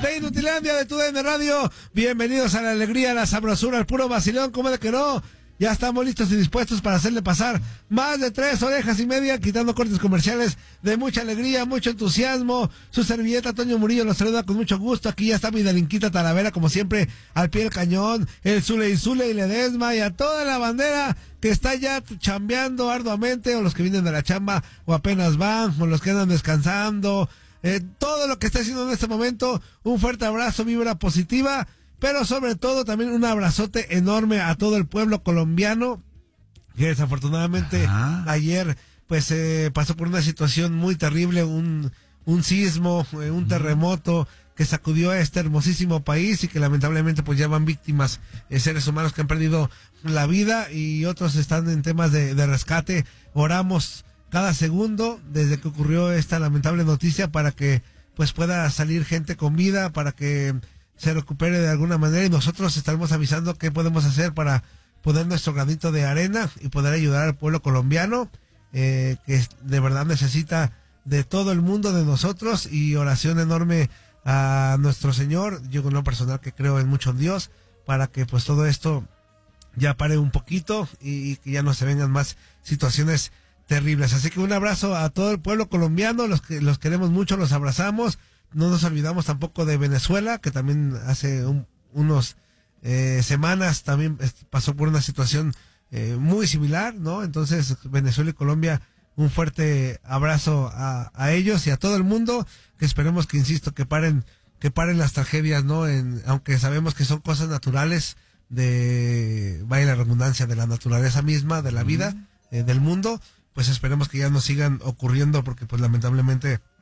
de Inutilandia de TUDN Radio. Bienvenidos a la alegría, a la sabrosura, al puro vacilón, como de que no. Ya estamos listos y dispuestos para hacerle pasar más de 3 orejas y media, quitando cortes comerciales de mucha alegría, mucho entusiasmo. Su servilleta Toño Murillo los saluda con mucho gusto. Aquí ya está mi delinquita Talavera, como siempre, al pie del cañón. El Zule y Ledesma y a toda la bandera que está ya chambeando arduamente, o los que vienen de la chamba o apenas van, o los que andan descansando. Todo lo que está haciendo en este momento, un fuerte abrazo, vibra positiva. Pero sobre todo también un abrazote enorme a todo el pueblo colombiano, que desafortunadamente ayer pues pasó por una situación muy terrible, un sismo, un terremoto que sacudió a este hermosísimo país y que lamentablemente pues ya van víctimas, seres humanos que han perdido la vida y otros están en temas de rescate. Oramos cada segundo desde que ocurrió esta lamentable noticia para que pues pueda salir gente con vida, para que se recupere de alguna manera, y nosotros estaremos avisando qué podemos hacer para poner nuestro granito de arena y poder ayudar al pueblo colombiano, que de verdad necesita de todo el mundo, de nosotros, y oración enorme a nuestro Señor. Yo con lo personal que creo en mucho en Dios, para que pues todo esto ya pare un poquito y que ya no se vengan más situaciones terribles. Así que un abrazo a todo el pueblo colombiano, los queremos mucho, los abrazamos. No nos olvidamos tampoco de Venezuela, que también hace unos semanas también pasó por una situación muy similar, ¿no? Entonces, Venezuela y Colombia, un fuerte abrazo a ellos y a todo el mundo, que esperemos que, insisto, que paren las tragedias, ¿no? Aunque sabemos que son cosas naturales vaya la redundancia, de la naturaleza misma, de la vida, del mundo, pues esperemos que ya no sigan ocurriendo, porque pues lamentablemente